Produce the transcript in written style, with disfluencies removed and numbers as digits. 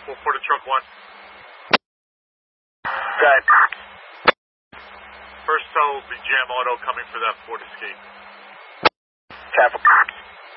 We'll put a truck 1. Good. First tow will be Jam Auto coming for that Ford Escape. Traffic.